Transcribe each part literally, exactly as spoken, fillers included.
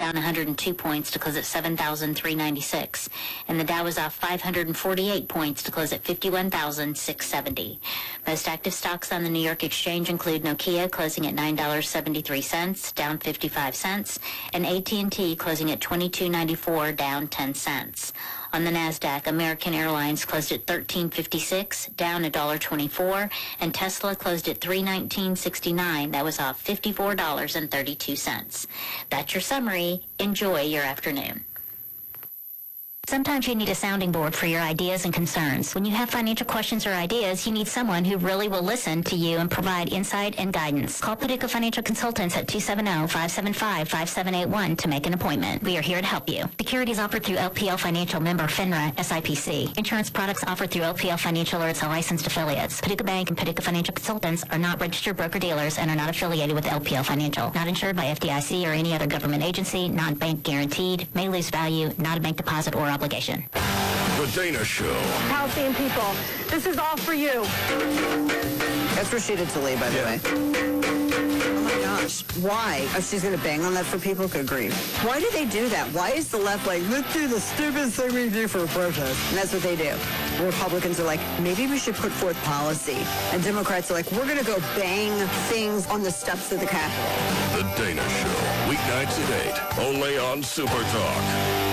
down one hundred two points to close at seven thousand three hundred ninety-six. And the Dow was off five hundred forty-eight points to close at fifty-one thousand six hundred seventy. Most active stocks on the New York Exchange include Nokia closing at nine dollars and seventy-three cents, down fifty-five cents, and A T and T closing at twenty-two dollars and ninety-four cents, down ten cents. On the NASDAQ, American Airlines closed at thirteen fifty-six, down one dollar and twenty-four cents, and Tesla closed at three nineteen sixty-nine. That was off fifty-four dollars and thirty-two cents. That's your summary. Enjoy your afternoon. Sometimes you need a sounding board for your ideas and concerns. When you have financial questions or ideas, you need someone who really will listen to you and provide insight and guidance. Call Paducah Financial Consultants at two seven zero, five seven five, five seven eight one to make an appointment. We are here to help you. Securities offered through L P L Financial, member FINRA, S I P C. Insurance products offered through L P L Financial or its licensed affiliates. Paducah Bank and Paducah Financial Consultants are not registered broker-dealers and are not affiliated with L P L Financial. Not insured by F D I C or any other government agency, non-bank guaranteed, may lose value, not a bank deposit or obligation. The Dana Show. Palestinian people, this is all for you. That's Rashida Tlaib, by the Yeah. way. Oh my gosh. Why? Oh, she's going to bang on that for people? Good grief. Why do they do that? Why is the left like, let's do the stupidest thing we do for a protest? And that's what they do. Republicans are like, maybe we should put forth policy. And Democrats are like, we're going to go bang things on the steps of the Capitol. The Dana Show. Weeknights at eight. Only on Super Talk.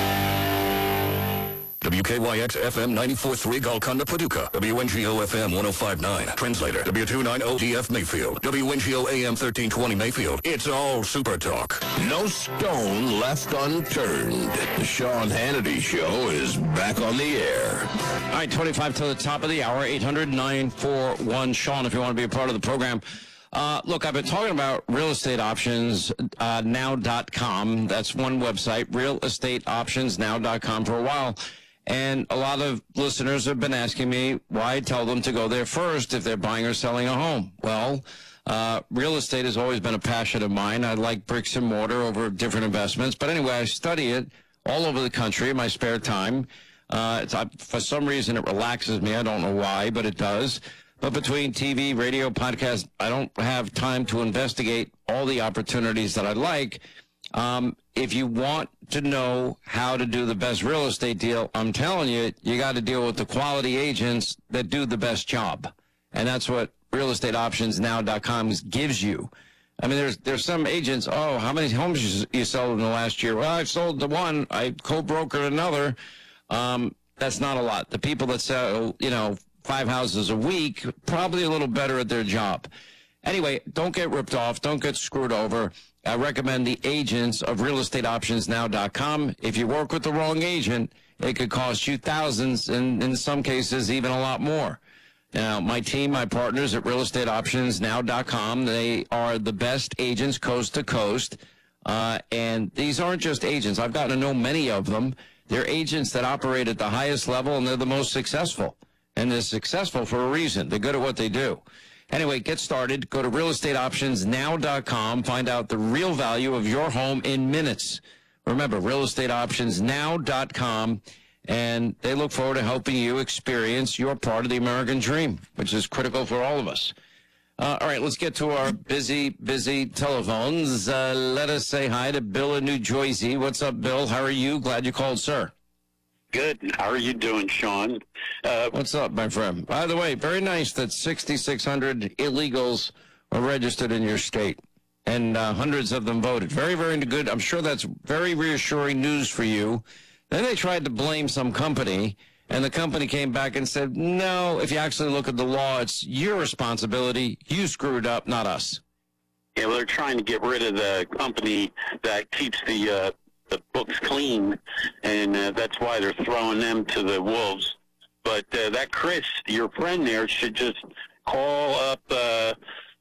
W K Y X F M ninety-four point three Golconda, Paducah. W N G O F M one oh five point nine. Translator. W two ninety G F Mayfield. W N G O A M thirteen twenty Mayfield. It's all Super Talk. No stone left unturned. The Sean Hannity Show is back on the air. All right, twenty-five to the top of the hour, eight hundred, nine four one, Sean, if you want to be a part of the program. Uh, look, I've been talking about real estate options now dot com. That's one website, real estate options now dot com, for a while. And a lot of listeners have been asking me why I tell them to go there first if they're buying or selling a home. Well, uh, real estate has always been a passion of mine. I like bricks and mortar over different investments. But anyway, I study it all over the country in my spare time. Uh, it's, I, for some reason, it relaxes me. I don't know why, but it does. But between T V, radio, podcast, I don't have time to investigate all the opportunities that I like. Um, if you want to know how to do the best real estate deal, I'm telling you, you got to deal with the quality agents that do the best job. And that's what real estate options now dot com gives you. I mean, there's there's some agents, oh, how many homes you, you sold in the last year? Well, I've sold the one. I co-brokered another. Um, that's not a lot. The people that sell, you know, five houses a week, probably a little better at their job. Anyway, don't get ripped off. Don't get screwed over. I recommend the agents of real estate options now dot com. If you work with the wrong agent, it could cost you thousands, and in some cases, even a lot more. Now, my team, my partners at real estate options now dot com, they are the best agents coast to coast. Uh, and these aren't just agents. I've gotten to know many of them. They're agents that operate at the highest level, and they're the most successful. And they're successful for a reason. They're good at what they do. Anyway, get started. Go to real estate options now dot com. Find out the real value of your home in minutes. Remember, real estate options now dot com. And they look forward to helping you experience your part of the American dream, which is critical for all of us. Uh, all right, let's get to our busy, busy telephones. Uh, let us say hi to Bill in New Jersey. What's up, Bill? How are you? Glad you called, sir. Good. How are you doing, Sean? Uh, What's up, my friend? By the way, very nice that sixty-six hundred illegals are registered in your state, and uh, hundreds of them voted. Very, very good. I'm sure that's very reassuring news for you. Then they tried to blame some company, and the company came back and said, no, if you actually look at the law, it's your responsibility. You screwed up, not us. yeah, well, they're trying to get rid of the company that keeps the uh, the books clean, and uh, that's why they're throwing them to the wolves. But uh, that Chris, your friend there, should just call up uh,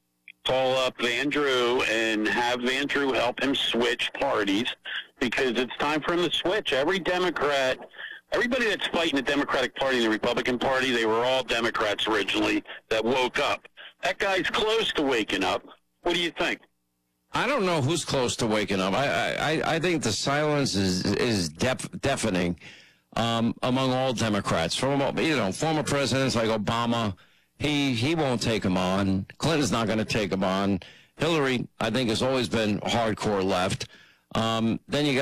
call up Andrew and have Andrew help him switch parties, because it's time for him to switch. Every Democrat, everybody that's fighting the Democratic Party and the Republican Party, they were all Democrats originally that woke up. That guy's close to waking up. What do you think? I don't know who's close to waking up. I I, I think the silence is is def, deafening um, among all Democrats. From you know former presidents like Obama, he he won't take him on. Clinton's not going to take him on. Hillary, I think, has always been hardcore left. Um, then you got